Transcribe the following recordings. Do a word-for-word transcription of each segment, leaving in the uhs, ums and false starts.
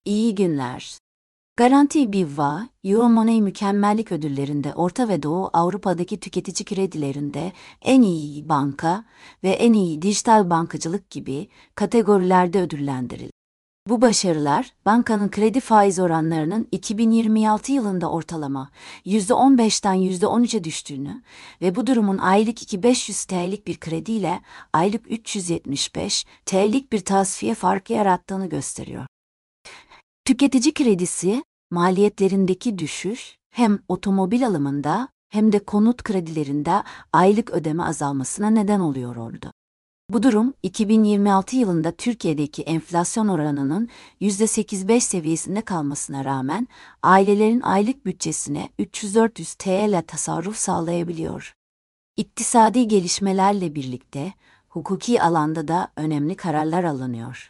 İyi günler. Garanti BİVA, Euromoney Mükemmellik Ödülleri'nde Orta ve Doğu Avrupa'daki tüketici kredilerinde en iyi banka ve en iyi dijital bankacılık gibi kategorilerde ödüllendirildi. Bu başarılar, bankanın kredi faiz oranlarının iki bin yirmi altı yılında ortalama yüzde on beşten yüzde on üçe düştüğünü ve bu durumun aylık iki bin beş yüz T L'lik bir krediyle aylık üç yüz yetmiş beş T L'lik bir tasfiye farkı yarattığını gösteriyor. Tüketici kredisi, maliyetlerindeki düşüş, hem otomobil alımında hem de konut kredilerinde aylık ödeme azalmasına neden oluyordu. Bu durum, iki bin yirmi altı yılında Türkiye'deki enflasyon oranının yüzde sekiz virgül beş seviyesinde kalmasına rağmen, ailelerin aylık bütçesine üç yüz dört yüz T L tasarruf sağlayabiliyor. İktisadi gelişmelerle birlikte, hukuki alanda da önemli kararlar alınıyor.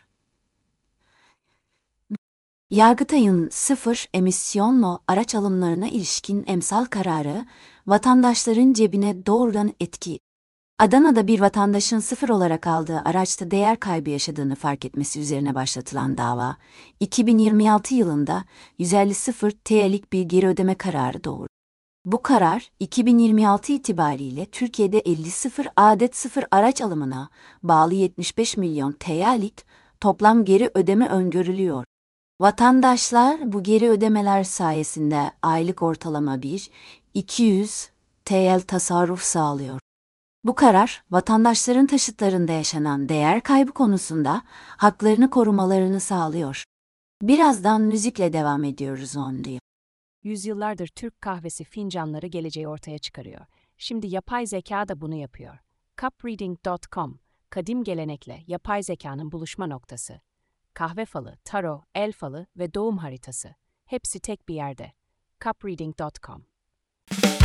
Yargıtay'ın sıfır emisyonlu araç alımlarına ilişkin emsal kararı, vatandaşların cebine doğrudan etki. Adana'da bir vatandaşın sıfır olarak aldığı araçta değer kaybı yaşadığını fark etmesi üzerine başlatılan dava, iki bin yirmi altı yılında yüz elli sıfır T L'lik bir geri ödeme kararı doğurdu. Bu karar, iki bin yirmi altı itibariyle Türkiye'de elli sıfır adet sıfır araç alımına bağlı yetmiş beş milyon T L'lik toplam geri ödeme öngörülüyor. Vatandaşlar bu geri ödemeler sayesinde aylık ortalama bir bin iki yüz T L tasarruf sağlıyor. Bu karar, vatandaşların taşıtlarında yaşanan değer kaybı konusunda haklarını korumalarını sağlıyor. Birazdan müzikle devam ediyoruz Ondi. Yüzyıllardır Türk kahvesi fincanları geleceği ortaya çıkarıyor. Şimdi yapay zeka da bunu yapıyor. cup reading nokta com, kadim gelenekle yapay zekanın buluşma noktası. Kahve falı, taro, el falı ve doğum haritası. Hepsi tek bir yerde. cup reading nokta com